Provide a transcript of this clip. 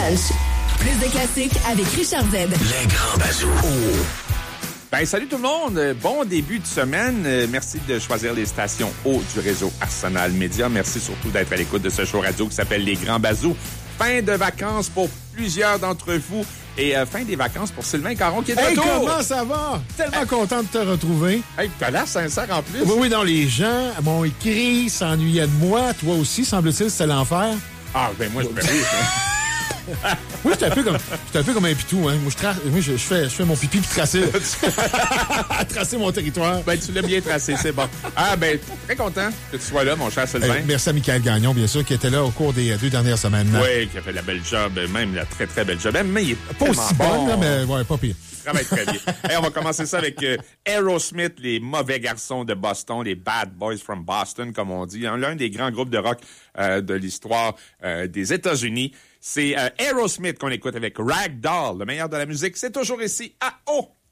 Lunch. Plus de classiques avec Richard Z. Les grands bazous. Salut tout le monde. Bon début de semaine. Merci de choisir les stations haut du réseau Arsenal Média. Merci surtout d'être à l'écoute de ce show radio qui s'appelle Les Grands Bazous. Fin de vacances pour plusieurs d'entre vous et fin des vacances pour Sylvain Caron qui est de retour. Comment ça va? Tellement content de te retrouver. Hey, t'as l'air sincère en plus. Oui, non, les gens m'ont écrit, s'ennuyaient de moi. Toi aussi, semble-t-il, c'était l'enfer. Ah, ben moi, je me dis. Moi, j'étais un peu comme un pitou, hein. Moi, je fais mon pipi puis tracer mon territoire. Ben, tu l'as bien tracé, c'est bon. Ah, ben, très content que tu sois là, mon cher Sylvain. Merci à Michael Gagnon, bien sûr, qui était là au cours des 2 dernières semaines. Oui, qui a fait la belle job, même la très, très belle job. Mais il est pas aussi bon, là, mais ouais, pas pire. Il travaille très bien. Hey, on va commencer ça avec Aerosmith, les mauvais garçons de Boston, les Bad Boys from Boston, comme on dit. L'un des grands groupes de rock de l'histoire des États-Unis. C'est Aerosmith qu'on écoute avec Rag Doll, le meilleur de la musique. C'est toujours ici à O.